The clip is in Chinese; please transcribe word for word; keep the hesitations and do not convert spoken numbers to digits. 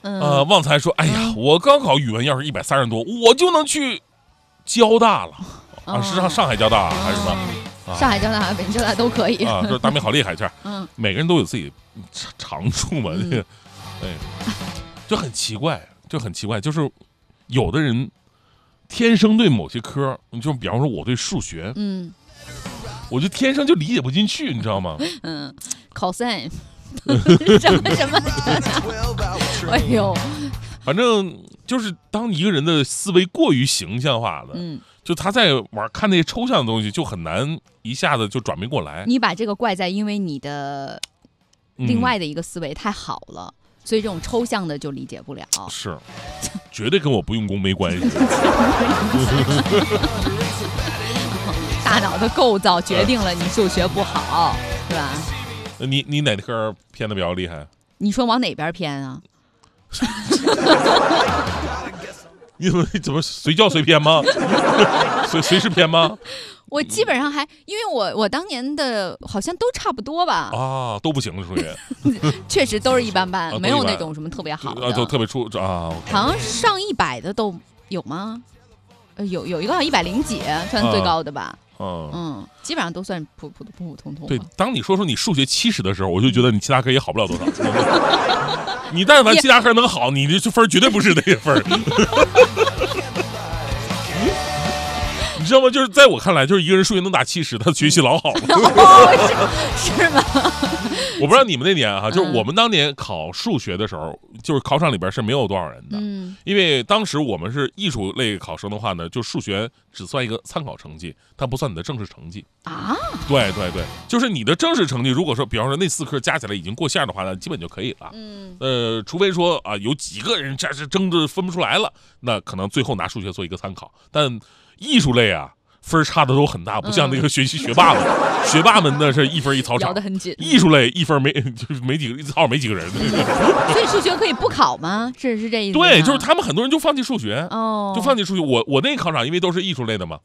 嗯、 呃，旺财说：“哎呀，嗯、我高考语文要是一百三十多，我就能去交大了。啊， 哦、 是上上海交大、啊、还是什么？ 啊、上海交大、北京交大都可以啊。说大明好厉害，这嗯， 每个人都有自己长处嘛。这、嗯、个，哎，就很奇怪，就很奇怪，就是有的人天生对某些科，就比方说我对数学， 嗯， 我就天生就理解不进去，你知道吗？ 嗯 cosine 什么什么的，哎呦， 反正就是当一个人的思维过于形象化了， 嗯， 就他在玩看那些抽象的东西，就很难一下子就转变过来。 你把这个怪在因为你的另外的一个思维太好了。嗯，所以这种抽象的就理解不了， 是，绝对跟我不用功没关系。 大脑的构造决定了你数学不好，是吧？ 你你哪科偏的比较厉害？ 你说往哪边偏啊？ 你怎么怎么随叫随偏吗？随随时偏吗？ 我基本上还，因为我我当年的好像都差不多吧。 啊，都不行的数学， 确实都是一般般， 啊、 没有那种什么特别好的， 啊，都特别出啊。 Okay、好像上一百的都有吗？呃，有有一个好像一百零几，算最高的吧。 嗯嗯，基本上都算普普普普通通。 对，当你说出你数学七十的时候，我就觉得你其他科也好不了多少。你但凡其他科能好，你这分绝对不是那个分。你知道吗？就是在我看来，就是一个人数学能打七十，他学习老好了。 哦，是是吗？ 我不知道你们那年哈、啊，就是我们当年考数学的时候，就是考场里边是没有多少人的， 嗯， 因为当时我们是艺术类考生的话呢，就数学只算一个参考成绩，它不算你的正式成绩啊。 对对对，就是你的正式成绩，如果说比方说那四科加起来已经过线的话呢，基本就可以了。 嗯， 呃，除非说啊有几个人这是争着分不出来了，那可能最后拿数学做一个参考，但。艺术类啊，分差的都很大，不像那个学习学霸们，嗯、学霸们那是一分一操场， 咬得很紧。 艺术类一分没，就是没几个，一操没几个人。 所以数学可以不考吗？是是这意思？ 对，就是他们很多人就放弃数学， 哦， 就放弃数学。我我那个考场因为都是艺术类的嘛，